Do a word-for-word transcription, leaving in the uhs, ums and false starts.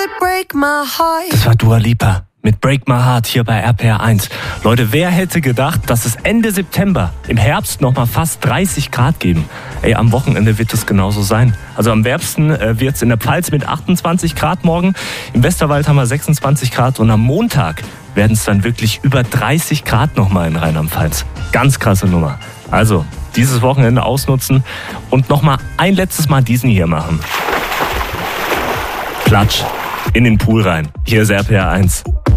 Das war Dua Lipa mit Break My Heart hier bei R P R eins. Leute, wer hätte gedacht, dass es Ende September im Herbst noch mal fast dreißig Grad geben? Ey, am Wochenende wird es genauso sein. Also am wärmsten äh, wird es in der Pfalz mit achtundzwanzig Grad morgen. Im Westerwald haben wir sechsundzwanzig Grad und am Montag werden es dann wirklich über dreißig Grad nochmal in Rheinland-Pfalz. Ganz krasse Nummer. Also dieses Wochenende ausnutzen und nochmal ein letztes Mal diesen hier machen. Platsch in den Pool rein. Hier ist R P R eins.